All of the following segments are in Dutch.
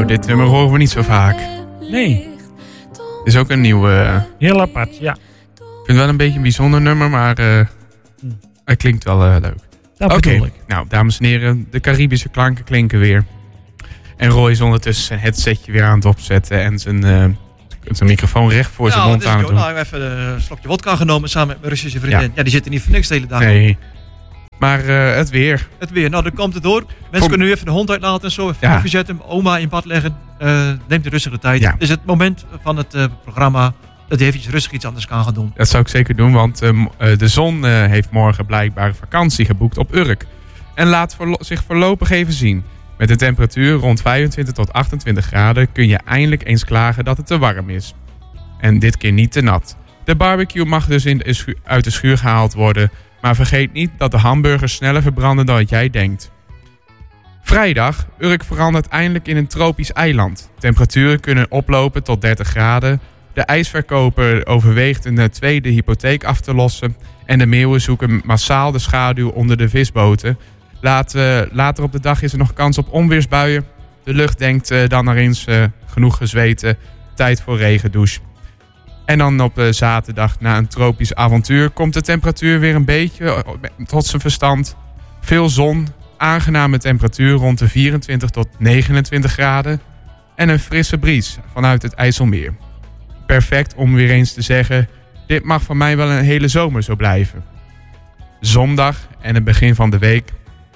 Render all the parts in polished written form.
Nou, dit nummer horen we niet zo vaak. Nee. Het is ook een nieuwe... Heel apart, ja. Ik vind het wel een beetje een bijzonder nummer, maar het klinkt wel leuk. Dat bedoel ik. Nou, dames en heren, de Caribische klanken klinken weer. En Roy is ondertussen zijn headsetje weer aan het opzetten en zijn microfoon recht voor zijn mond aan het doen. Nou, even een slokje wodka genomen samen met mijn Russische vriendin. Ja, die zitten niet voor niks de hele dag. Nee. Maar het weer. Het weer, nou dan komt het door. Mensen kunnen nu even de hond uitlaten en zo. Even koffie zetten, oma in bad leggen. Neem de rustige tijd. Ja. Het is het moment van het programma dat hij eventjes rustig iets anders kan gaan doen. Dat zou ik zeker doen, want de zon heeft morgen blijkbaar vakantie geboekt op Urk. En laat zich voorlopig even zien. Met een temperatuur rond 25 tot 28 graden kun je eindelijk eens klagen dat het te warm is. En dit keer niet te nat. De barbecue mag dus uit de schuur gehaald worden. Maar vergeet niet dat de hamburgers sneller verbranden dan wat jij denkt. Vrijdag, Urk verandert eindelijk in een tropisch eiland. Temperaturen kunnen oplopen tot 30 graden. De ijsverkoper overweegt een tweede hypotheek af te lossen. En de meeuwen zoeken massaal de schaduw onder de visboten. Later op de dag is er nog kans op onweersbuien. De lucht denkt dan naar eens genoeg gezweten. Tijd voor regendouche. En dan op zaterdag na een tropisch avontuur komt de temperatuur weer een beetje tot zijn verstand. Veel zon, aangename temperatuur rond de 24 tot 29 graden. En een frisse bries vanuit het IJsselmeer. Perfect om weer eens te zeggen, dit mag van mij wel een hele zomer zo blijven. Zondag en het begin van de week.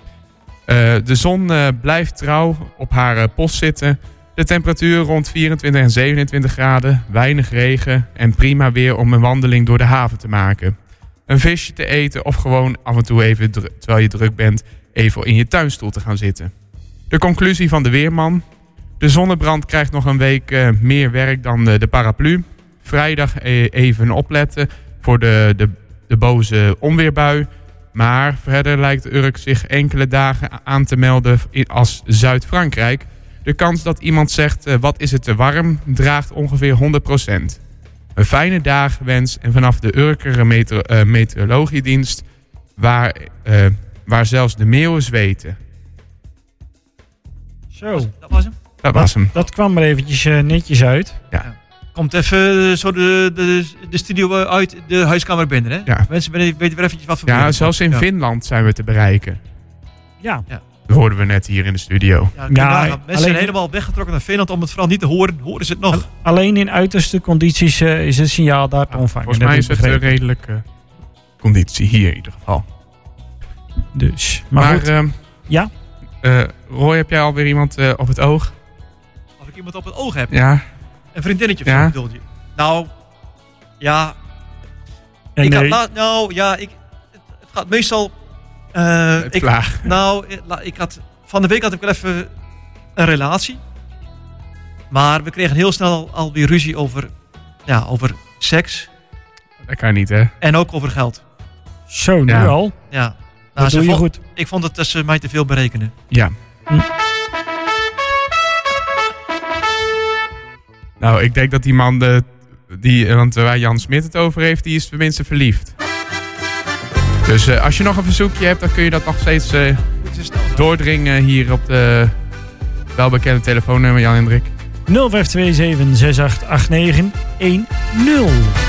De zon blijft trouw op haar post zitten. De temperatuur rond 24 en 27 graden, weinig regen en prima weer om een wandeling door de haven te maken. Een visje te eten of gewoon af en toe even, terwijl je druk bent, even in je tuinstoel te gaan zitten. De conclusie van de weerman. De zonnebrand krijgt nog een week meer werk dan de paraplu. Vrijdag even opletten voor de boze onweerbui. Maar verder lijkt Urk zich enkele dagen aan te melden als Zuid-Frankrijk. De kans dat iemand zegt, wat is het te warm, draagt ongeveer 100%. Een fijne dagenwens en vanaf de Urker meteorologiedienst, waar zelfs de meeuwen zweten. Zo. Dat was hem? Dat was hem. Dat kwam er eventjes netjes uit. Ja. Komt even zo de studio uit de huiskamer binnen, hè? Ja. Mensen weten weer eventjes wat voor Ja, zelfs in Finland zijn we te bereiken. Ja. Dat hoorden we net hier in de studio. Ja, mensen zijn helemaal weggetrokken naar Finland om het vooral niet te horen. Horen ze het nog? Alleen in uiterste condities is het signaal daar te ontvangen. Volgens mij is het een redelijke conditie hier in ieder geval. Dus, maar goed. Ja? Roy, heb jij alweer iemand op het oog? Of ik iemand op het oog heb? Ja. Een vriendinnetje of ja. zo, bedoel je? Nou, ja. En ik had het gaat meestal... van de week had ik wel even een relatie. Maar we kregen heel snel alweer ruzie over seks. Dat kan niet, hè? En ook over geld. Zo, nu al? Ja. Dat doe je goed. Ik vond het tussen mij te veel berekenen. Ja. Nou, ik denk dat die man, want waar Jan Smit het over heeft, die is tenminste verliefd. Dus als je nog een verzoekje hebt, dan kun je dat nog steeds doordringen hier op de welbekende telefoonnummer, Jan Hendrik. 0527 6889 10.